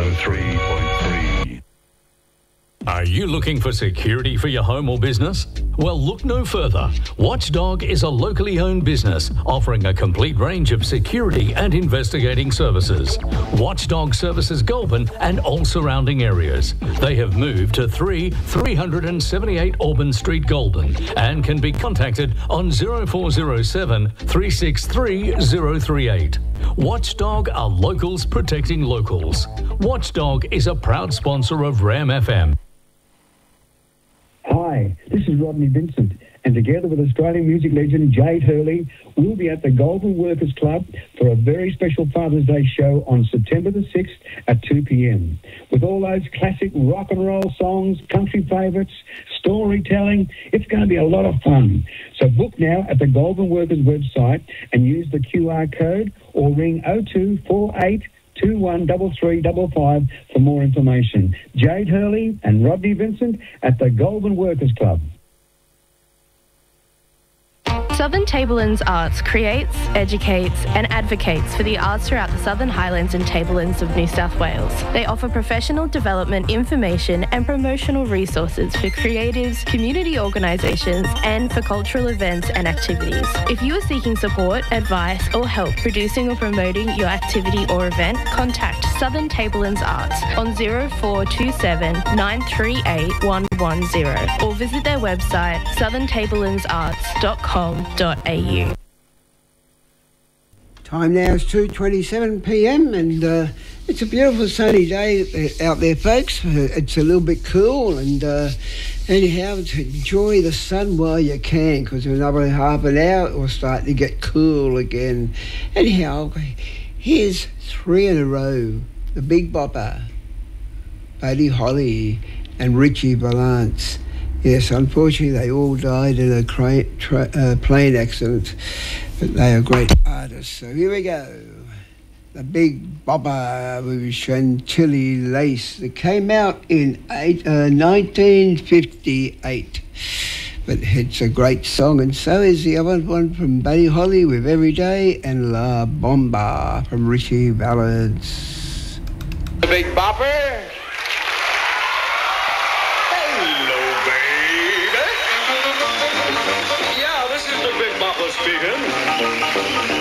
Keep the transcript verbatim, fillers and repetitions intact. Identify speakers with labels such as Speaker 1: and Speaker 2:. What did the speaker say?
Speaker 1: oh three point three.
Speaker 2: Are you looking for security for your home or business? Well, look no further. Watchdog is a locally owned business offering a complete range of security and investigating services. Watchdog services Goulburn and all surrounding areas. They have moved to three three seventy-eight Auburn Street, Goulburn, and can be contacted on oh four oh seven, three six three, oh three eight. Watchdog are locals protecting locals. Watchdog is a proud sponsor of RAM F M.
Speaker 3: Hi, this is Rodney Vincent, and together with Australian music legend Jade Hurley, we'll be at the Goulburn Workers Club for a very special Father's Day show on September the sixth at two p.m. With all those classic rock and roll songs, country favourites, storytelling, it's going to be a lot of fun. So book now at the Goulburn Workers website and use the Q R code or ring oh two four eight two one three three five five for more information. Jade Hurley and Rodney Vincent at the Goulburn Workers Club.
Speaker 4: Southern Tablelands Arts creates, educates and advocates for the arts throughout the Southern Highlands and Tablelands of New South Wales. They offer professional development information and promotional resources for creatives, community organisations and for cultural events and activities. If you are seeking support, advice or help producing or promoting your activity or event, contact Southern Tablelands Arts on oh four two seven, nine three eight, one one oh or visit their website southern tablelands arts dot com. .au.
Speaker 5: Time now is two twenty-seven p m and uh, it's a beautiful sunny day out there, folks. It's a little bit cool, and uh, anyhow, to enjoy the sun while you can, because in another half an hour it will start to get cool again. Anyhow, here's three in a row. The Big Bopper, Buddy Holly and Richie Valance. Yes, unfortunately, they all died in a cra- tra- uh, plane accident, but they are great artists. So here we go. The Big Bopper with Chantilly Lace that came out in eight, uh, nineteen fifty-eight. But it's a great song, and so is the other one from Buddy Holly with Everyday and La Bomba from Richie Valance.
Speaker 6: The Big Bopper.
Speaker 7: Speaking.